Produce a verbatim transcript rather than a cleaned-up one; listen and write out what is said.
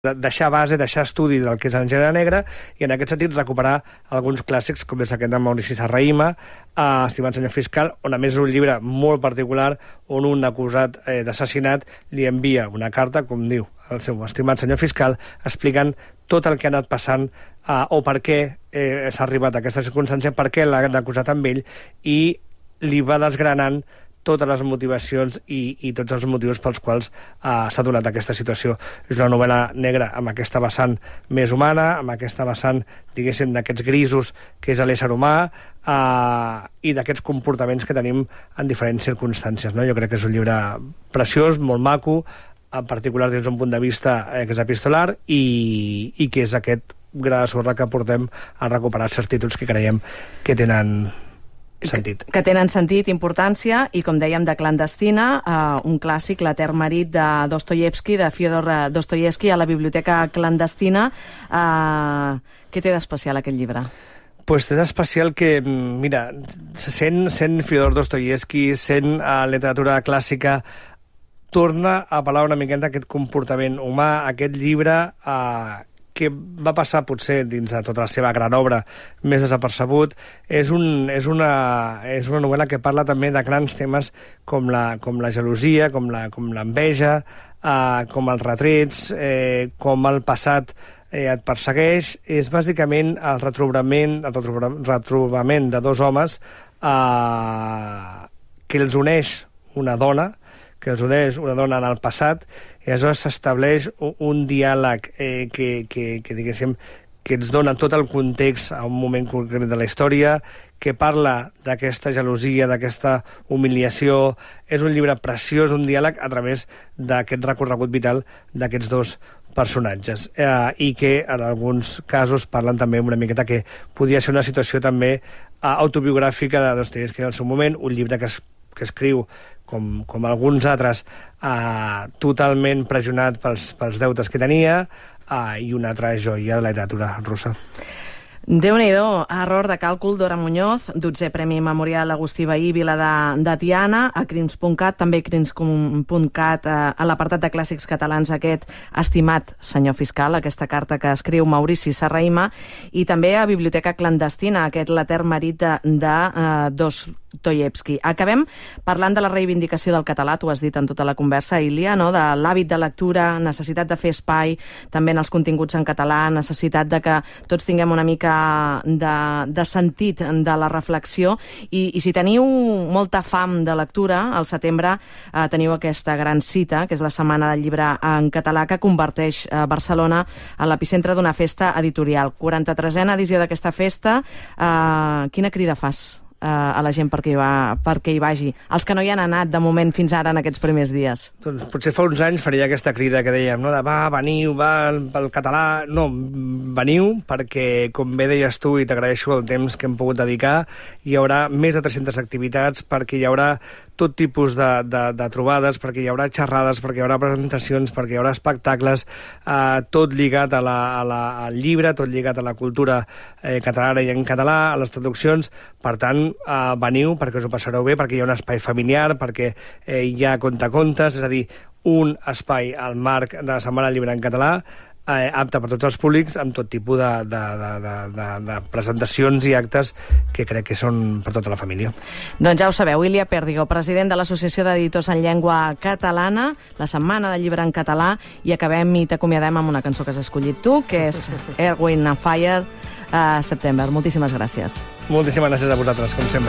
deixar base, deixar estudi del que és el gènere negre i en aquest sentit recuperar alguns clàssics com és aquest de Maurici Serrahima, eh, Estimat senyor fiscal, on a més és un llibre molt particular on un acusat eh, d'assassinat li envia una carta, com diu el seu estimat senyor fiscal, explicant tot el que ha anat passant eh, o per què eh, s'ha arribat a aquesta circumstància, per què l'ha acusat amb ell, i li va desgranant totes les motivacions i, i tots els motius pels quals uh, s'ha donat aquesta situació. És una novel·la negra amb aquesta vessant més humana, amb aquesta vessant, diguéssim, d'aquests grisos que és l'ésser humà uh, i d'aquests comportaments que tenim en diferents circumstàncies. No? Jo crec que és un llibre preciós, molt maco, en particular des d'un punt de vista eh, que és epistolar i, i que és aquest gra de sorra que portem a recuperar certs títols que creiem que tenen sentit. Que tenen sentit, importància, i com dèiem, de Clandestina, eh, un clàssic, l'etern marit de Dostoievski, de Fyodor Dostoievski, a la Biblioteca Clandestina. Eh, què té d'especial aquest llibre? Pues té d'especial que, mira, sent, sent Fyodor Dostoievski, sent uh, literatura clàssica, torna a parlar una miqueta aquest comportament humà, aquest llibre eh, que va passar potser dins de tota la seva gran obra més desapercebut. És, un, és, una, és una novel·la que parla també de grans temes com la, com la gelosia, com la, com l'enveja, eh, com els retrets, eh, com el passat eh, et persegueix. És bàsicament el retrobament, el retrobament, retrobament de dos homes eh, que els uneix una dona, que els uneix una dona en el passat, i aleshores s'estableix un, un diàleg eh, que, que, que, diguéssim, que ens dona tot el context a un moment concret de la història, que parla d'aquesta gelosia, d'aquesta humiliació. És un llibre preciós, un diàleg a través d'aquest recorregut vital d'aquests dos personatges, eh, i que en alguns casos parlen també una miqueta que podia ser una situació també eh, autobiogràfica de Dostoievski en el seu moment, un llibre que es que escriu, com, com alguns altres, eh, totalment pressionat pels, pels deutes que tenia, eh, i una altra joia de la literatura russa. Déu-n'hi-do, error de càlcul d'Ora Muñoz, dotzè Premi Memorial Agustí Vehí, Vila de, de Tiana, a crims punt cat, també crims punt cat, eh, a l'apartat de clàssics catalans, aquest Estimat senyor fiscal, aquesta carta que escriu Maurici Serrahima, i també a Biblioteca Clandestina, aquest l'etern marit de, de eh, Dostoievski. Acabem parlant de la reivindicació del català, tu has dit en tota la conversa, Ilia, no? De l'hàbit de lectura, necessitat de fer espai, també en els continguts en català, necessitat de que tots tinguem una mica de, de sentit de la reflexió, i, i si teniu molta fam de lectura, al setembre eh, teniu aquesta gran cita, que és la Setmana del Llibre en Català, que converteix eh, Barcelona en l'epicentre d'una festa editorial. quaranta-tresena edició d'aquesta festa. Eh, quina crida fas a la gent perquè hi, va, perquè hi vagi, els que no hi han anat de moment fins ara en aquests primers dies? Doncs potser fa uns anys faria aquesta crida que dèiem, no? De va, veniu, va, pel català. No, veniu perquè, com bé deies tu, i t'agraeixo el temps que hem pogut dedicar, hi haurà més de tres-centes activitats, perquè hi haurà tot tipus de, de, de trobades, perquè hi haurà xerrades, perquè hi haurà presentacions, perquè hi haurà espectacles, eh, tot lligat a la, a la, al llibre, tot lligat a la cultura eh, catalana i en català, a les traduccions. Per tant, Uh, veniu perquè us ho passareu bé, perquè hi ha un espai familiar, perquè eh, hi ha contacontes, és a dir, un espai al marc de la Setmana del Llibre en Català, eh, apte per tots els públics, amb tot tipus de, de, de, de, de, de presentacions i actes que crec que són per tota la família. Doncs ja ho sabeu, Ilia Pèrdigo, president de l'Associació d'Editors en Llengua Catalana, la Setmana del Llibre en Català, i acabem i t'acomiadem amb una cançó que has escollit tu, que és Earth, Wind and Fire, a September. Moltíssimes gràcies. Moltíssimes gràcies a vosaltres, com sempre.